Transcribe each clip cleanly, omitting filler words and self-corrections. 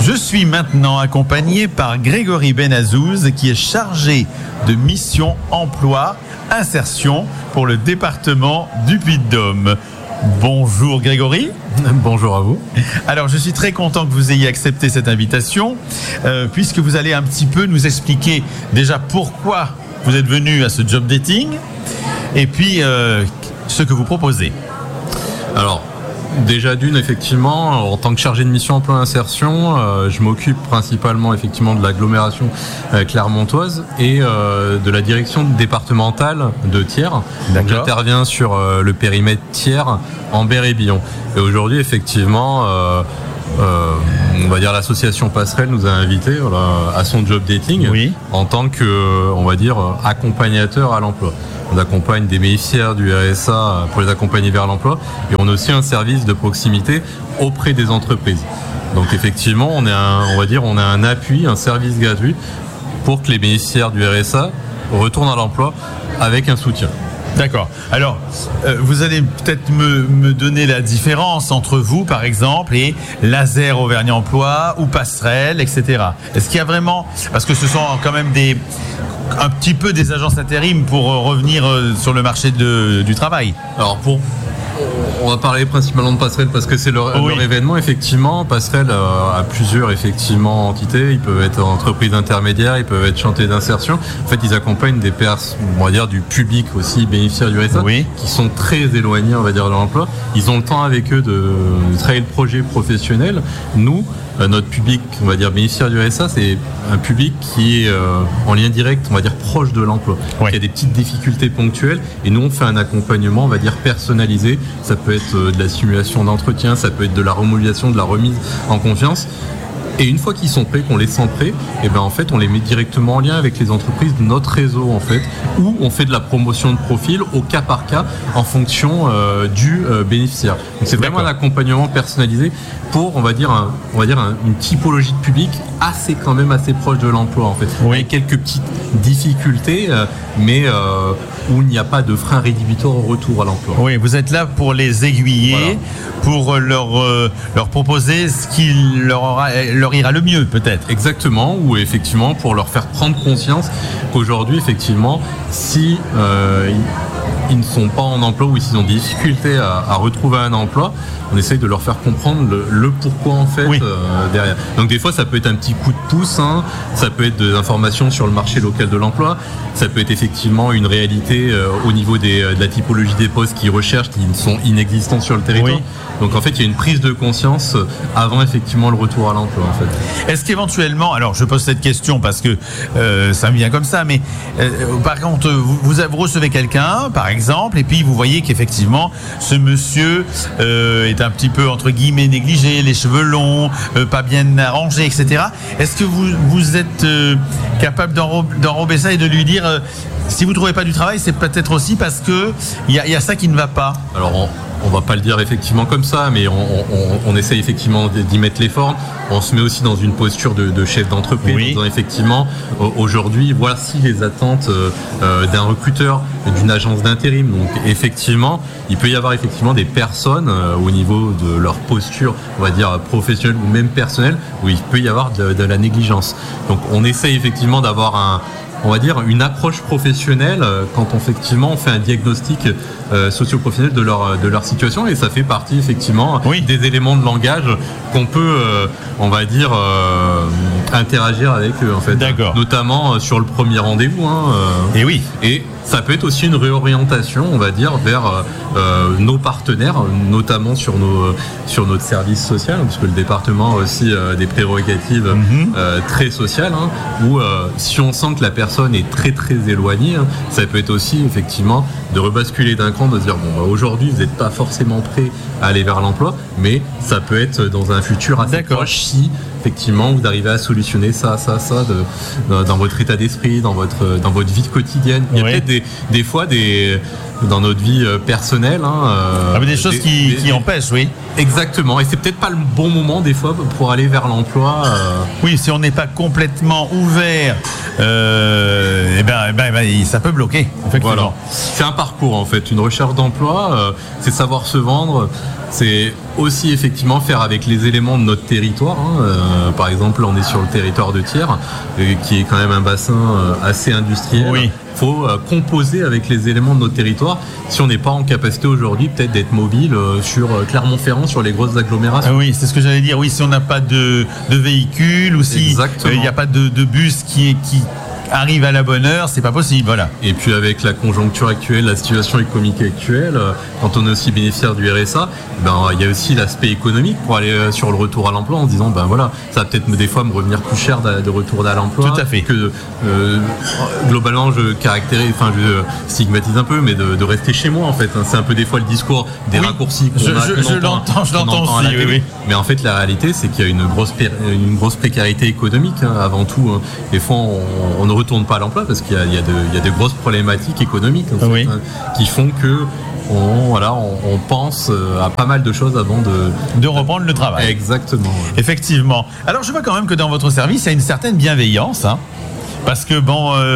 Je suis maintenant accompagné par Grégory Benazouz qui est chargé de mission emploi insertion pour le département du Puy-de-Dôme. Bonjour Grégory. Bonjour à vous. Alors je suis très content que vous ayez accepté cette invitation puisque vous allez un petit peu nous expliquer déjà pourquoi vous êtes venu à ce job dating et puis ce que vous proposez. Alors déjà d'une, effectivement, en tant que chargé de mission emploi insertion, je m'occupe principalement effectivement de l'agglomération clermontoise et de la direction départementale de Thiers. Donc j'interviens sur le périmètre Thiers, Ambert et Billon. Et aujourd'hui, effectivement, on va dire l'association Passerelle nous a invités à son job dating en tant que, on va dire, accompagnateur à l'emploi. On accompagne des bénéficiaires du RSA pour les accompagner vers l'emploi et on a aussi un service de proximité auprès des entreprises. Donc effectivement, on a un appui, un service gratuit pour que les bénéficiaires du RSA retournent à l'emploi avec un soutien. D'accord. Alors, vous allez peut-être me donner la différence entre vous, par exemple, et Laser Auvergne Emploi ou Passerelle, etc. Est-ce qu'il y a vraiment... Parce que ce sont quand même un petit peu des agences intérim pour revenir sur le marché du travail. Alors, on va parler principalement de Passerelle parce que c'est leur événement. Effectivement, Passerelle a plusieurs entités. Ils peuvent être entreprises intermédiaires, ils peuvent être chantiers d'insertion. En fait, ils accompagnent des personnes, on va dire du public aussi, bénéficiaires du RSA, qui sont très éloignés, on va dire, de l'emploi. Ils ont le temps avec eux de travailler le projet professionnel. Nous, notre public, on va dire bénéficiaire du RSA, c'est un public qui est en lien direct, on va dire proche de l'emploi. Il y a des petites difficultés ponctuelles et nous on fait un accompagnement, on va dire personnalisé. Ça peut être de la simulation d'entretien, ça peut être de la remobilisation, de la remise en confiance. Et une fois qu'ils sont prêts, qu'on les sent prêts, et ben en fait on les met directement en lien avec les entreprises de notre réseau en fait, où on fait de la promotion de profil au cas par cas en fonction du bénéficiaire. Donc c'est vraiment un accompagnement personnalisé pour on va dire une typologie de public assez proche de l'emploi en fait, avec quelques petites difficultés, mais où il n'y a pas de frein rédhibitoire au retour à l'emploi. Oui, vous êtes là pour les aiguiller, pour leur proposer ce qui leur ira le mieux peut-être. Exactement, ou effectivement pour leur faire prendre conscience qu'aujourd'hui effectivement si ils ne sont pas en emploi ou s'ils ont des difficultés à retrouver un emploi, on essaye de leur faire comprendre le pourquoi en fait derrière. Donc des fois ça peut être un petit coup de pouce, ça peut être des informations sur le marché local de l'emploi, ça peut être effectivement une réalité au niveau de la typologie des postes qu'ils recherchent qui sont inexistants sur le territoire. Donc en fait il y a une prise de conscience avant effectivement le retour à l'emploi en fait. Est-ce qu'éventuellement, alors je pose cette question parce que ça me vient comme ça, mais par contre vous recevez quelqu'un par exemple et puis vous voyez qu'effectivement ce monsieur est un petit peu entre guillemets négligé, les cheveux longs, pas bien arrangés, etc. Est-ce que vous êtes capable d'enrober ça et de lui dire si vous ne trouvez pas du travail, c'est peut-être aussi parce que il y a ça qui ne va pas? Alors on va pas le dire effectivement comme ça, mais on essaye effectivement d'y mettre l'effort. On se met aussi dans une posture de chef d'entreprise, en disant effectivement aujourd'hui voici les attentes d'un recruteur, d'une agence d'intérim. Donc effectivement, il peut y avoir effectivement des personnes au niveau de leur posture, on va dire professionnelle ou même personnelle, où il peut y avoir de la négligence. Donc on essaye effectivement d'avoir une approche professionnelle quand effectivement on fait un diagnostic socio-professionnel de leur situation, et ça fait partie effectivement des éléments de langage qu'on peut interagir avec eux en fait. D'accord. Notamment sur le premier rendez-vous. Et ça peut être aussi une réorientation, on va dire, vers nos partenaires, notamment sur notre service social, parce que le département a aussi des prérogatives très sociales, où si on sent que la personne est très très éloignée, ça peut être aussi effectivement de rebasculer d'un cran, de se dire aujourd'hui vous n'êtes pas forcément prêt à aller vers l'emploi, mais ça peut être dans un futur assez proche si effectivement vous arrivez à solutionner ça dans votre état d'esprit, dans votre vie quotidienne. Il y a peut-être des fois dans notre vie personnelle des choses qui empêchent. Exactement, et c'est peut-être pas le bon moment des fois pour aller vers l'emploi. Si on n'est pas complètement ouvert, ça peut bloquer. Voilà. C'est un parcours en fait, une recherche d'emploi, c'est savoir se vendre, C'est aussi effectivement faire avec les éléments de notre territoire. Par exemple, on est sur le territoire de Thiers, qui est quand même un bassin assez industriel. Oui. Il faut composer avec les éléments de notre territoire si on n'est pas en capacité aujourd'hui peut-être d'être mobile sur Clermont-Ferrand, sur les grosses agglomérations. Oui, c'est ce que j'allais dire. Oui, si on n'a pas de véhicule ou si il n'y a pas de bus qui arrive à la bonne heure, c'est pas possible, voilà. Et puis avec la conjoncture actuelle, la situation économique actuelle, quand on est aussi bénéficiaire du RSA, il y a aussi l'aspect économique pour aller sur le retour à l'emploi en se disant voilà, ça va peut-être des fois me revenir plus cher de retourner à l'emploi. Tout à fait. Que globalement je stigmatise un peu, mais de rester chez moi en fait. C'est un peu des fois le discours des raccourcis qu'on je l'entends aussi. Oui. Mais en fait la réalité c'est qu'il y a une grosse précarité économique avant tout. Des fois on ne retourne pas à l'emploi parce qu'il y a de grosses problématiques économiques en fait, qui font que on pense à pas mal de choses avant de reprendre le travail. Exactement. Ouais. Effectivement. Alors je vois quand même que dans votre service il y a une certaine bienveillance. Parce que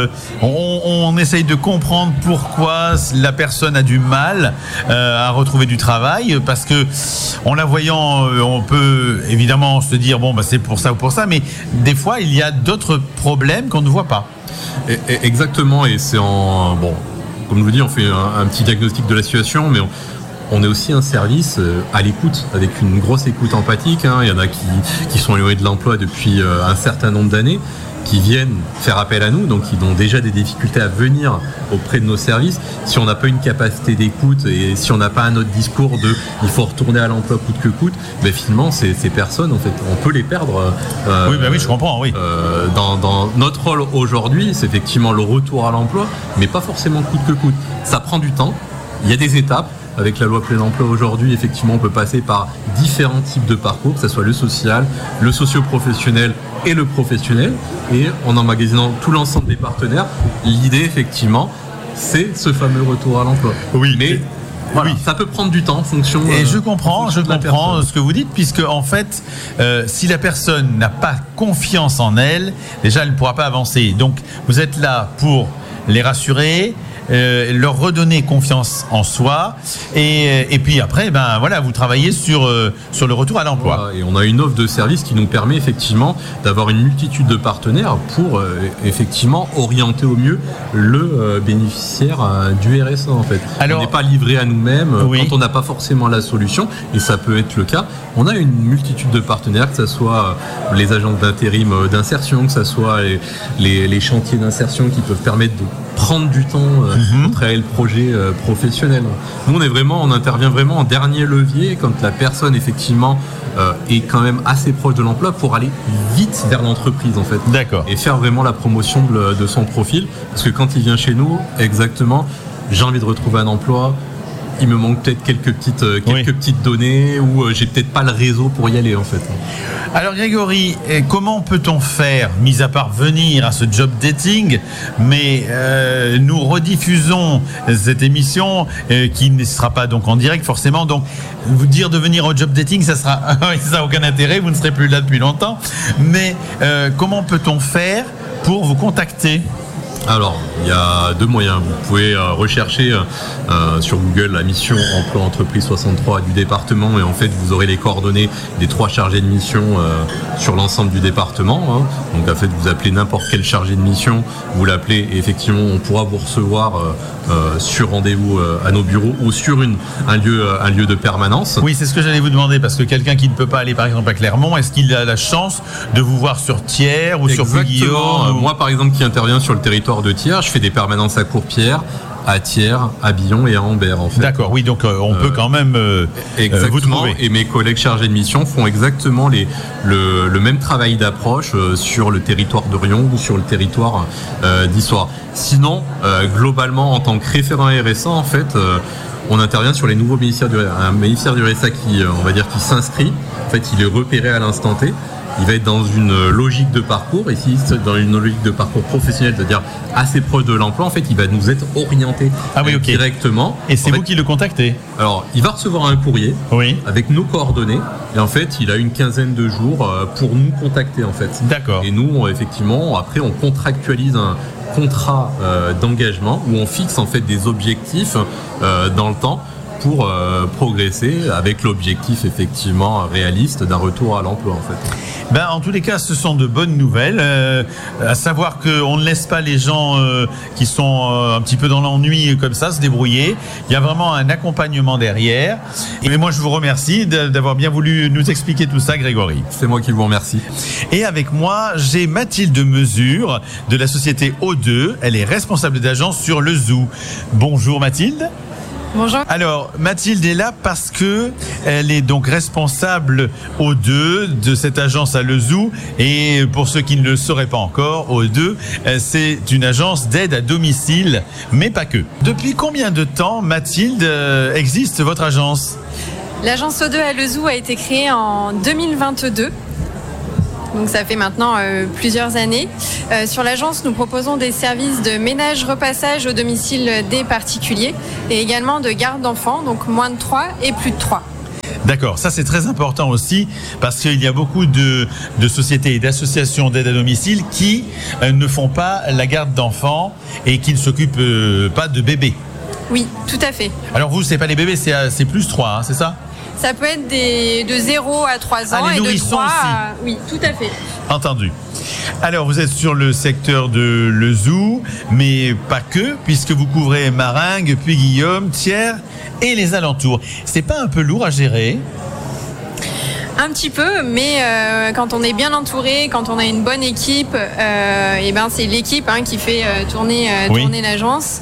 on essaye de comprendre pourquoi la personne a du mal à retrouver du travail, parce que en la voyant, on peut évidemment se dire c'est pour ça ou pour ça, mais des fois il y a d'autres problèmes qu'on ne voit pas. Exactement, et c'est comme je vous dis, on fait un petit diagnostic de la situation, mais on est aussi un service à l'écoute, avec une grosse écoute empathique. Il y en a qui sont éloignés de l'emploi depuis un certain nombre d'années, qui viennent faire appel à nous, donc ils ont déjà des difficultés à venir auprès de nos services. Si on n'a pas une capacité d'écoute et si on n'a pas un autre discours de il faut retourner à l'emploi coûte que coûte, finalement ces personnes en fait on peut les perdre. Oui, je comprends. Oui. Dans notre rôle aujourd'hui, c'est effectivement le retour à l'emploi, mais pas forcément coûte que coûte. Ça prend du temps. Il y a des étapes. Avec la loi plein emploi aujourd'hui, effectivement, on peut passer par différents types de parcours, que ce soit le social, le socio-professionnel et le professionnel. Et en emmagasinant tout l'ensemble des partenaires, l'idée, effectivement, c'est ce fameux retour à l'emploi. Oui. Mais ça peut prendre du temps en fonction. Et je comprends ce que vous dites, puisque en fait, si la personne n'a pas confiance en elle, déjà, elle ne pourra pas avancer. Donc, vous êtes là pour les rassurer, leur redonner confiance en soi et puis après vous travaillez sur le retour à l'emploi. Voilà, et on a une offre de service qui nous permet effectivement d'avoir une multitude de partenaires pour effectivement orienter au mieux le bénéficiaire du RSA en fait. Alors, on n'est pas livré à nous-mêmes quand on n'a pas forcément la solution, et ça peut être le cas. On a une multitude de partenaires, que ce soit les agences d'intérim d'insertion, que ce soit les chantiers d'insertion qui peuvent permettre de prendre du temps pour travailler le projet professionnel. Nous, on intervient vraiment en dernier levier quand la personne, effectivement, est quand même assez proche de l'emploi pour aller vite vers l'entreprise, en fait. D'accord. Et faire vraiment la promotion de son profil. Parce que quand il vient chez nous, exactement, j'ai envie de retrouver un emploi, il me manque peut-être quelques petites données, ou j'ai peut-être pas le réseau pour y aller, en fait. Alors Grégory, comment peut-on faire, mis à part venir à ce job dating, mais nous rediffusons cette émission qui ne sera pas donc en direct forcément, donc vous dire de venir au job dating, ça n'a aucun intérêt, vous ne serez plus là depuis longtemps, mais comment peut-on faire pour vous contacter ? Alors, il y a deux moyens. Vous pouvez rechercher sur Google la mission emploi entreprise 63 du département, et en fait vous aurez les coordonnées des 3 chargés de mission sur l'ensemble du département. Donc en fait vous appelez n'importe quel chargé de mission, vous l'appelez et effectivement on pourra vous recevoir sur rendez-vous à nos bureaux ou sur un lieu de permanence. Oui, c'est ce que j'allais vous demander, parce que quelqu'un qui ne peut pas aller par exemple à Clermont, est-ce qu'il a la chance de vous voir sur Thiers ou sur Fouguillon? Moi par exemple qui intervient sur le territoire de Thiers, je fais des permanences à Courpierre, à Thiers, à Billon et à Ambert en fait. D'accord, oui, donc on peut quand même vous trouver. Et mes collègues chargés de mission font exactement le même travail d'approche sur le territoire de Rion ou sur le territoire d'Issoire. Sinon, globalement, en tant que référent RSA, en fait, on intervient sur les nouveaux bénéficiaires un bénéficiaire du RSA qui s'inscrit. En fait, il est repéré à l'instant T. Il va être dans une logique de parcours, ici dans une logique de parcours professionnel, c'est-à-dire assez proche de l'emploi. En fait, il va nous être orienté directement. Et c'est vous qui le contactez? Alors, il va recevoir un courrier avec nos coordonnées, et en fait, il a une quinzaine de jours pour nous contacter en fait. D'accord. Et nous, effectivement, après, on contractualise un contrat d'engagement où on fixe en fait des objectifs dans le temps. pour progresser avec l'objectif effectivement réaliste d'un retour à l'emploi en fait. En tous les cas, ce sont de bonnes nouvelles, à savoir qu'on ne laisse pas les gens qui sont un petit peu dans l'ennui comme ça se débrouiller. Il y a vraiment un accompagnement derrière. Et moi, je vous remercie d'avoir bien voulu nous expliquer tout ça, Grégory. C'est moi qui vous remercie. Et avec moi, j'ai Mathilde Mesure de la société O2. Elle est responsable d'agence sur le Zoo. Bonjour Mathilde. Bonjour. Alors, Mathilde est là parce que elle est donc responsable O2 de cette agence à Le Zoo. Et pour ceux qui ne le sauraient pas encore, O2, c'est une agence d'aide à domicile, mais pas que. Depuis combien de temps, Mathilde, existe votre agence ? L'agence O2 à Le Zoo a été créée en 2022. Donc ça fait maintenant plusieurs années. Sur l'agence, nous proposons des services de ménage-repassage au domicile des particuliers et également de garde d'enfants, donc moins de 3 et plus de 3. D'accord, ça c'est très important aussi parce qu'il y a beaucoup de sociétés et d'associations d'aide à domicile qui ne font pas la garde d'enfants et qui ne s'occupent pas de bébés. Oui, tout à fait. Alors vous, c'est pas les bébés, c'est plus 3, hein, c'est ça ? Ça peut être de 0 à 3 ans et de 3 à... Oui, tout à fait. Entendu. Alors, vous êtes sur le secteur de Le Zoo, mais pas que, puisque vous couvrez Maringues, Puy-Guillaume, Thiers et les alentours. C'est pas un peu lourd à gérer ? Un petit peu, mais quand on est bien entouré, quand on a une bonne équipe, et c'est l'équipe qui fait tourner l'agence.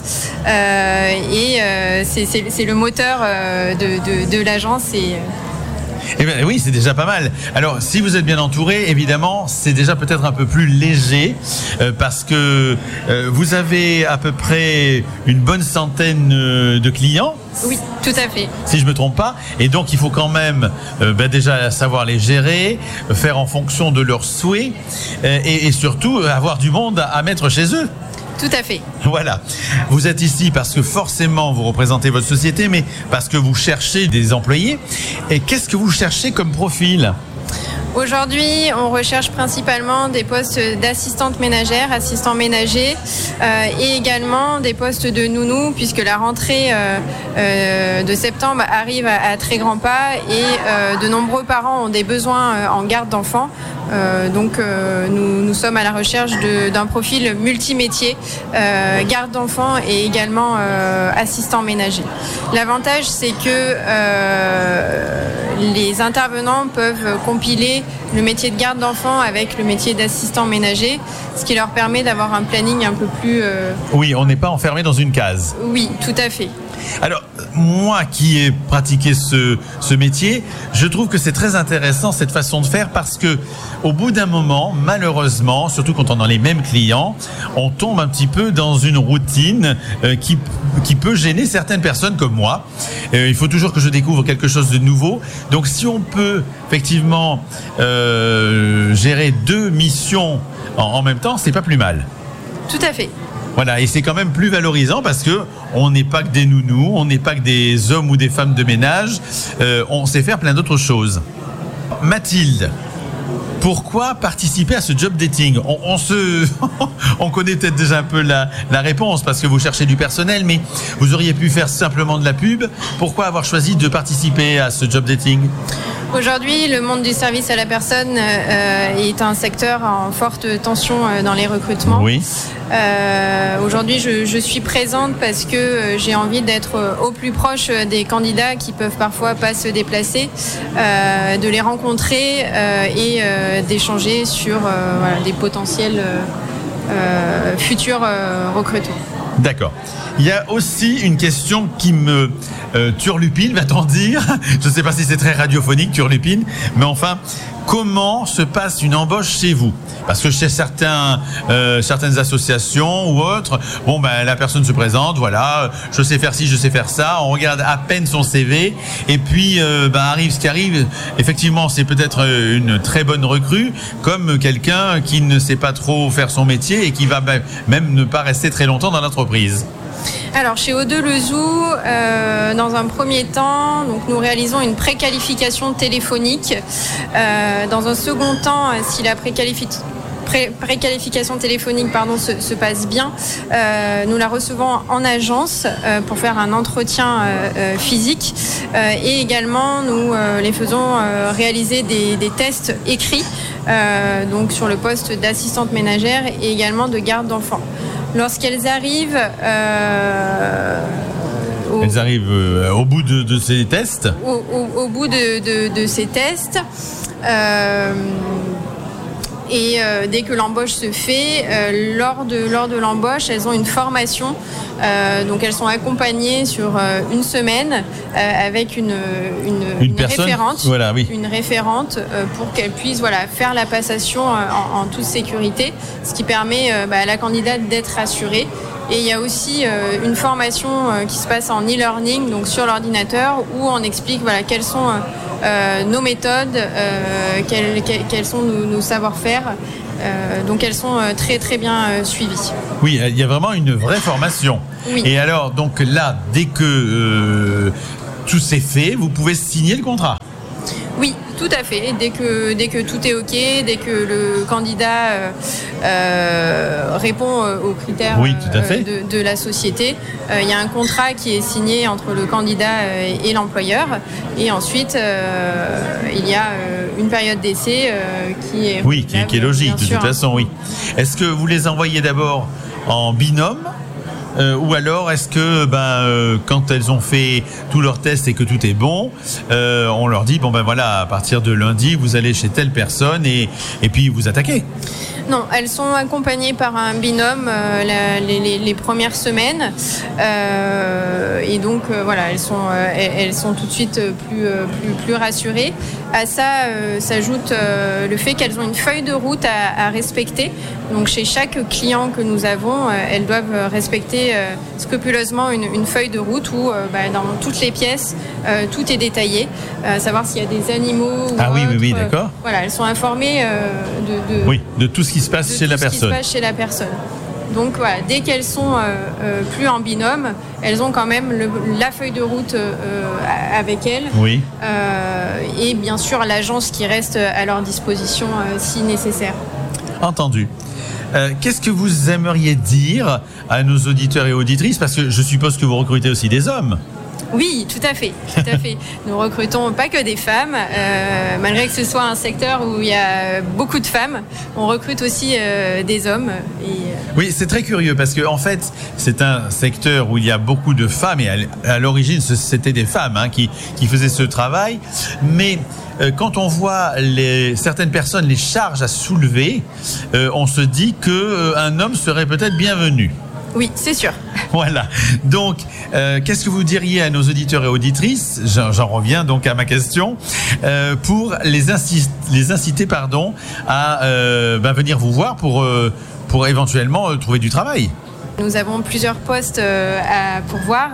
Et c'est le moteur de l'agence. Eh bien oui, c'est déjà pas mal. Alors, si vous êtes bien entouré, évidemment, c'est déjà peut-être un peu plus léger parce que vous avez à peu près une bonne centaine de clients. Oui, tout à fait. Si je me trompe pas. Et donc, il faut quand même déjà savoir les gérer, faire en fonction de leurs souhaits et surtout avoir du monde à mettre chez eux. Tout à fait. Voilà. Vous êtes ici parce que forcément vous représentez votre société, mais parce que vous cherchez des employés. Et qu'est-ce que vous cherchez comme profil ? Aujourd'hui, on recherche principalement des postes d'assistante ménagère, assistant ménager et également des postes de nounou puisque la rentrée de septembre arrive à très grands pas et de nombreux parents ont des besoins en garde d'enfants. Donc nous sommes à la recherche d'un profil multimétier, garde d'enfants et également assistant ménager. L'avantage, c'est que les intervenants peuvent compiler le métier de garde d'enfants avec le métier d'assistant ménager, ce qui leur permet d'avoir un planning un peu plus... Oui, on n'est pas enfermé dans une case. Oui, tout à fait. Alors, moi qui ai pratiqué ce métier, je trouve que c'est très intéressant cette façon de faire parce que au bout d'un moment, malheureusement, surtout quand on a les mêmes clients, on tombe un petit peu dans une routine qui peut gêner certaines personnes comme moi. Il faut toujours que je découvre quelque chose de nouveau. Donc si on peut effectivement gérer 2 missions en même temps, c'est pas plus mal. Tout à fait. Voilà, et c'est quand même plus valorisant parce que on n'est pas que des nounous, on n'est pas que des hommes ou des femmes de ménage, on sait faire plein d'autres choses. Mathilde, pourquoi participer à ce job dating ? On connaît peut-être déjà un peu la réponse parce que vous cherchez du personnel, mais vous auriez pu faire simplement de la pub. Pourquoi avoir choisi de participer à ce job dating ? Aujourd'hui, le monde du service à la personne est un secteur en forte tension dans les recrutements. Oui. Aujourd'hui, je suis présente parce que j'ai envie d'être au plus proche des candidats qui peuvent parfois pas se déplacer, de les rencontrer et d'échanger sur des potentiels futurs recrutements. D'accord. Il y a aussi une question qui me turlupine, va-t-on dire. Je ne sais pas si c'est très radiophonique, turlupine, mais enfin, comment se passe une embauche chez vous ? Parce que chez certaines associations ou autres, la personne se présente, voilà, je sais faire ci, je sais faire ça, on regarde à peine son CV, et puis arrive ce qui arrive. Effectivement, c'est peut-être une très bonne recrue, comme quelqu'un qui ne sait pas trop faire son métier et qui va même ne pas rester très longtemps dans l'entreprise. Alors chez O2 Le Zoo, dans un premier temps, donc nous réalisons une préqualification téléphonique. Dans un second temps, si la préqualification téléphonique se passe bien. Nous la recevons en agence pour faire un entretien physique et également nous les faisons réaliser des tests écrits donc sur le poste d'assistante ménagère et également de garde d'enfants. Lorsqu'elles arrivent elles arrivent au bout de ces tests. Au bout de ces tests. Et dès que l'embauche se fait, lors de l'embauche, elles ont une formation. Donc elles sont accompagnées sur une semaine avec une référente, voilà, oui. Une référente pour qu'elle puisse faire la passation en toute sécurité, ce qui permet à la candidate d'être rassurée. Et il y a aussi une formation qui se passe en e-learning, donc sur l'ordinateur, où on explique quelles sont nos méthodes, quels sont nos savoir-faire. Donc elles sont très très bien suivies. Oui, il y a vraiment une vraie formation. Oui. Et alors, donc là, dès que tout s'est fait, vous pouvez signer le contrat. Oui, tout à fait. Dès que tout est OK, dès que le candidat répond aux critères de la société, il y a un contrat qui est signé entre le candidat et l'employeur. Et ensuite, il y a une période d'essai qui est... Oui, qui est logique, de toute façon, oui. Est-ce que vous les envoyez d'abord en binôme ou alors est-ce que quand elles ont fait tous leurs tests et que tout est bon, on leur dit à partir de lundi vous allez chez telle personne et puis vous attaquez? Non, elles sont accompagnées par un binôme les premières semaines et donc elles sont tout de suite plus rassurées. À ça s'ajoute le fait qu'elles ont une feuille de route à respecter. Donc chez chaque client que nous avons, elles doivent respecter scrupuleusement une feuille de route où dans toutes les pièces tout est détaillé, savoir s'il y a des animaux ou oui, d'accord. Elles sont informées de tout ce qui se passe chez la personne. Donc dès qu'elles sont plus en binôme, elles ont quand même la feuille de route avec elles. Oui. Et bien sûr l'agence qui reste à leur disposition si nécessaire. Entendu. Qu'est-ce que vous aimeriez dire à nos auditeurs et auditrices? Parce que je suppose que vous recrutez aussi des hommes. Oui, tout à fait. Nous recrutons pas que des femmes, malgré que ce soit un secteur où il y a beaucoup de femmes, on recrute aussi des hommes. Oui, c'est très curieux parce que en fait, c'est un secteur où il y a beaucoup de femmes et à l'origine, c'était des femmes qui faisaient ce travail. Mais quand on voit certaines personnes les charges à soulever, on se dit qu'un homme serait peut-être bienvenu. Oui, c'est sûr. Voilà. Donc, qu'est-ce que vous diriez à nos auditeurs et auditrices, j'en reviens donc à ma question, pour les inciter à venir vous voir pour éventuellement trouver du travail? Nous avons plusieurs postes à pourvoir.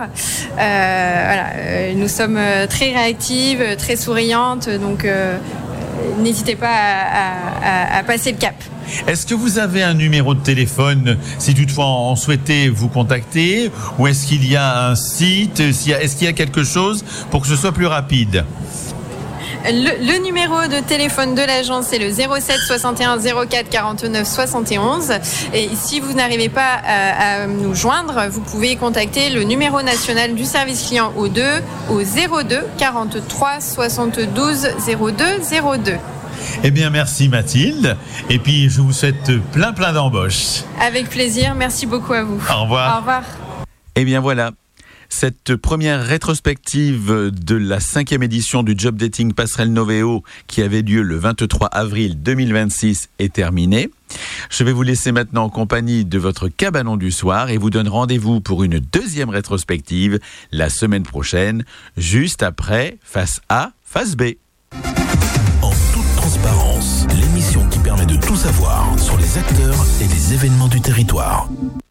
Nous sommes très réactives, très souriantes, donc n'hésitez pas à passer le cap. Est-ce que vous avez un numéro de téléphone si toutefois on souhaitait vous contacter, ou est-ce qu'il y a un site, est-ce qu'il y a quelque chose pour que ce soit plus rapide? Le numéro de téléphone de l'agence, c'est le 07 61 04 49 71. Et si vous n'arrivez pas à nous joindre, vous pouvez contacter le numéro national du service client au 02 43 72 02 02. Eh bien, merci Mathilde. Et puis, je vous souhaite plein d'embauches. Avec plaisir. Merci beaucoup à vous. Au revoir. Au revoir. Eh bien, voilà. Cette première rétrospective de la 5e édition du Job Dating Passerelle Novéo qui avait lieu le 23 avril 2026 est terminée. Je vais vous laisser maintenant en compagnie de votre cabanon du soir et vous donne rendez-vous pour une deuxième rétrospective la semaine prochaine, juste après Face A, Face B. En toute transparence, l'émission qui permet de tout savoir sur les acteurs et les événements du territoire.